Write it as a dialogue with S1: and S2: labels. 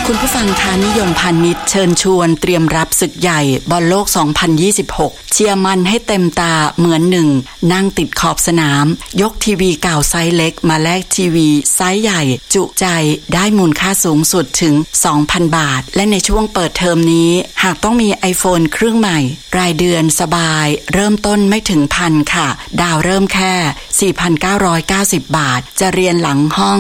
S1: คุณผู้ฟังคะนิยมพาณิชย์เชิญชวนเตรียมรับศึกใหญ่บอลโลก 2026 เชียร์มันให้เต็มตาเหมือนหนึ่งนั่งติดขอบสนามยกทีวีเก่าไซส์เล็กมาแลกทีวีไซส์ใหญ่จุใจได้มูลค่าสูงสุดถึง 2,000 บาทและในช่วงเปิดเทอมนี้หากต้องมี iPhone เครื่องใหม่รายเดือนสบายเริ่มต้นไม่ถึงพันค่ะดาวเริ่มแค่ 4,990 บาทจะเรียนหลังห้อง